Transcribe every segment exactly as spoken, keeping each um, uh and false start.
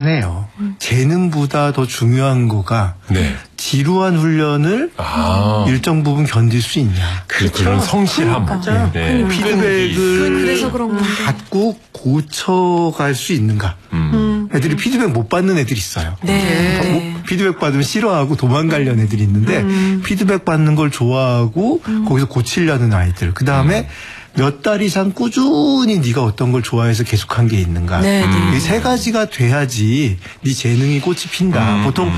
해요. 음. 재능보다 더 중요한 거가 네. 지루한 훈련을 아. 일정 부분 견딜 수 있냐. 그렇죠. 그런 성실함. 그러니까. 네. 피드백을 그래서 그런 받고 고쳐갈 수 있는가. 음. 애들이 피드백 못 받는 애들이 있어요. 네. 뭐, 피드백 받으면 싫어하고 도망가려는 애들이 있는데 음. 피드백 받는 걸 좋아하고 음. 거기서 고치려는 아이들. 그 다음에 음. 몇 달 이상 꾸준히 네가 어떤 걸 좋아해서 계속한 게 있는가. 네, 네. 이 세 가지가 돼야지 네 재능이 꽃이 핀다. 음, 보통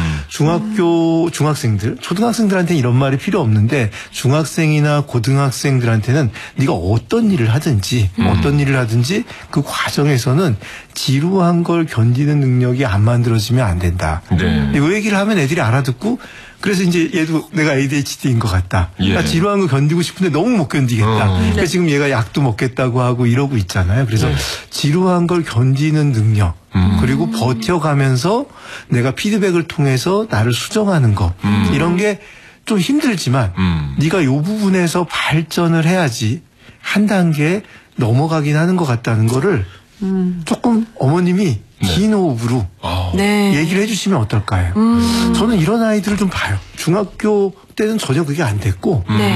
중학교 중학생들, 초등학생들한테는 이런 말이 필요 없는데 중학생이나 고등학생들한테는 네가 어떤 일을 하든지 음. 어떤 일을 하든지 그 과정에서는 지루한 걸 견디는 능력이 안 만들어지면 안 된다. 네. 이 얘기를 하면 애들이 알아듣고 그래서 이제 얘도 내가 에이디에이치디인 것 같다. 예. 나 지루한 거 견디고 싶은데 너무 못 견디겠다. 어. 그러니까 지금 얘가 약도 먹겠다고 하고 이러고 있잖아요. 그래서 네. 지루한 걸 견디는 능력 음. 그리고 버텨가면서 내가 피드백을 통해서 나를 수정하는 거 음. 이런 게 좀 힘들지만 음. 네가 이 부분에서 발전을 해야지 한 단계 넘어가긴 하는 것 같다는 거를 음. 조금 어머님이 네. 긴 호흡으로 아. 네. 얘기를 해주시면 어떨까요? 음. 저는 이런 아이들을 좀 봐요. 중학교 때는 전혀 그게 안 됐고 네.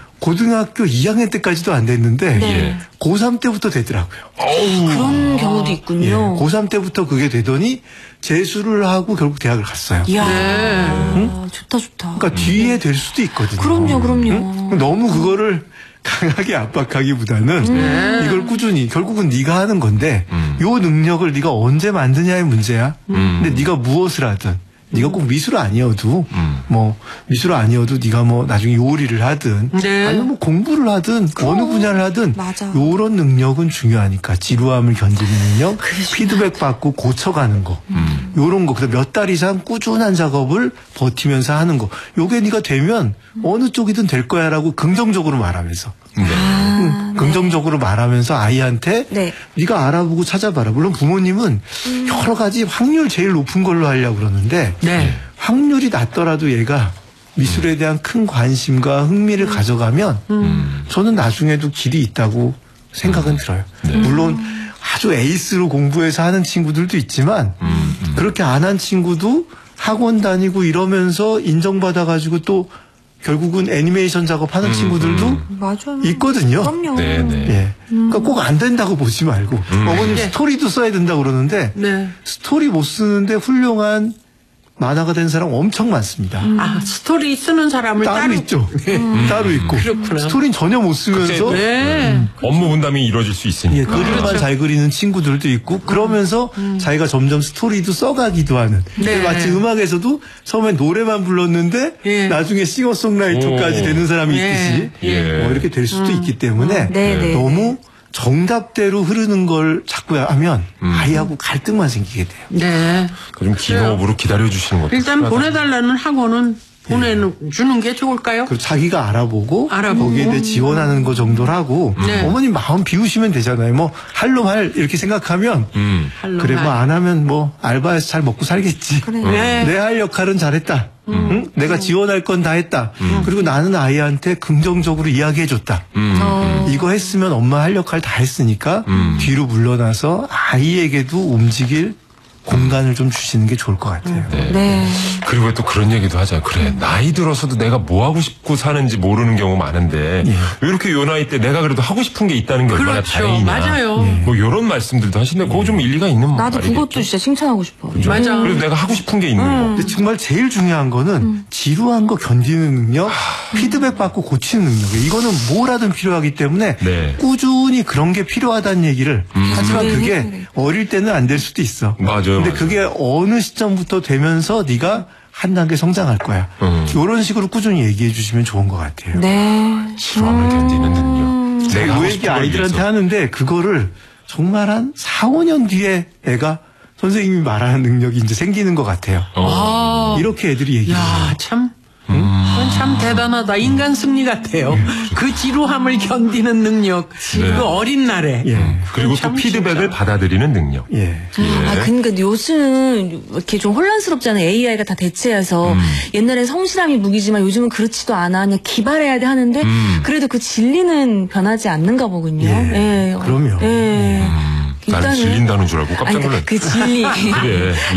고등학교 이 학년 때까지도 안 됐는데 네. 고삼 때부터 되더라고요. 어우. 그런 경우도 있군요. 예, 고삼 때부터 그게 되더니 재수를 하고 결국 대학을 갔어요. 이야, 네. 응? 좋다 좋다. 그러니까 뒤에 될 수도 있거든요. 그럼요, 그럼요. 응? 너무 그거를 강하게 압박하기보다는 네. 이걸 꾸준히 결국은 네가 하는 건데 음. 요 능력을 네가 언제 만드냐의 문제야. 음. 근데 네가 무엇을 하든 네가 꼭 미술 아니어도 음. 뭐 미술 아니어도 네가 뭐 나중에 요리를 하든 네. 아니면 뭐 공부를 하든 그럼. 어느 분야를 하든 맞아. 요런 능력은 중요하니까 지루함을 견디는 능력, 피드백 받고 고쳐가는 거 음. 요런 거 그다음 몇 달 이상 꾸준한 작업을 버티면서 하는 거 요게 네가 되면 음. 어느 쪽이든 될 거야라고 긍정적으로 말하면서 네. 아, 음, 네. 긍정적으로 말하면서 아이한테 네. 네가 알아보고 찾아봐라. 물론 부모님은 음. 여러 가지 확률 제일 높은 걸로 하려고 그러는데 네. 확률이 낮더라도 얘가 미술에 대한 큰 관심과 흥미를 음. 가져가면 음. 저는 나중에도 길이 있다고 생각은 들어요. 네. 물론 아주 에이스로 공부해서 하는 친구들도 있지만 음. 음. 그렇게 안 한 친구도 학원 다니고 이러면서 인정받아가지고 또 결국은 애니메이션 작업하는 음, 친구들도 음. 맞아요. 있거든요. 그럼요. 네네. 예. 음. 그러니까 꼭 안 된다고 보지 말고 음. 어머님 네. 스토리도 써야 된다고 그러는데 네. 스토리 못 쓰는데 훌륭한 만화가 된 사람 엄청 많습니다. 음. 아 스토리 쓰는 사람을 따로, 따로 있죠. 음. 따로 있고 그렇구나. 스토리는 전혀 못 쓰면서 네. 음. 업무 분담이 이루어질 수 있으니까. 예, 그림만 그렇죠. 잘 그리는 친구들도 있고 그러면서 음. 자기가 점점 스토리도 써가기도 하는. 네. 마치 음악에서도 처음엔 노래만 불렀는데 예. 나중에 싱어송라이터까지 되는 사람이 예. 있듯이 예. 뭐 이렇게 될 수도 음. 있기 때문에 음. 네. 너무 정답대로 흐르는 걸 자꾸 하면 음. 아이하고 갈등만 생기게 돼요. 네. 좀 긴 호흡으로 기다려주시는 것도 일단 필요하다. 보내달라는 학원은 보내주는 게 좋을까요? 그리고 자기가 알아보고, 알아보고 거기에 대해 지원하는 거 정도를 하고 네. 어머님 마음 비우시면 되잖아요. 뭐 할로 할 이렇게 생각하면 음. 그래 뭐 안 하면 뭐 알바해서 잘 먹고 살겠지. 그래. 네. 내 할 역할은 잘했다. 음. 응? 내가 지원할 건 다 했다. 음. 그리고 나는 아이한테 긍정적으로 이야기해줬다. 음. 어. 이거 했으면 엄마 할 역할 다 했으니까 음. 뒤로 물러나서 아이에게도 움직일 공간을 좀 주시는 게 좋을 것 같아요. 네. 네. 그리고 또 그런 얘기도 하자. 그래 나이 들어서도 내가 뭐 하고 싶고 사는지 모르는 경우 많은데 예. 왜 이렇게 요 나이 때 내가 그래도 하고 싶은 게 있다는 게 얼마나 그렇죠. 다행이냐. 맞아요. 예. 뭐 이런 말씀들도 하시는데 그거 좀 일리가 있는 나도 말이겠죠. 그것도 진짜 칭찬하고 싶어. 그죠? 맞아. 그래도 내가 하고 싶은 게 있는 거. 근데 정말 제일 중요한 거는 음. 지루한 거 견디는 능력, 피드백 받고 고치는 능력이에요. 이거는 뭐라든 필요하기 때문에 네. 꾸준히 그런 게 필요하다는 얘기를 음. 하지만 그래, 그게 그래. 어릴 때는 안 될 수도 있어. 맞아요. 근데 맞아요. 그게 어느 시점부터 되면서 네가 한 단계 성장할 거야. 음. 이런 식으로 꾸준히 얘기해 주시면 좋은 것 같아요. 네. 지루함을 견디는 능력. 내가 그 하고 얘기 싶은 걸 아이들한테 위해서. 하는데 그거를 정말 한 사, 오 년 뒤에 애가 선생님이 말하는 능력이 이제 생기는 것 같아요. 어. 아. 이렇게 애들이 얘기해요. 야, 참. 그건 참 대단하다. 인간 승리 같아요. 그 지루함을 견디는 능력. 네. 그 어린 날에. 예. 그리고 또 참 피드백을 진짜. 받아들이는 능력. 예. 예. 아, 근데 요즘 이렇게 좀 혼란스럽잖아요. 에이아이가 다 대체해서. 음. 옛날엔 성실함이 무기지만 요즘은 그렇지도 않아. 그냥 기발해야 돼 하는데 음. 그래도 그 진리는 변하지 않는가 보군요. 예. 그럼요. 예. 음. 나는 일단은- 질린다는 줄 알고 깜짝 아니, 놀랐네. 그 진리. 그래.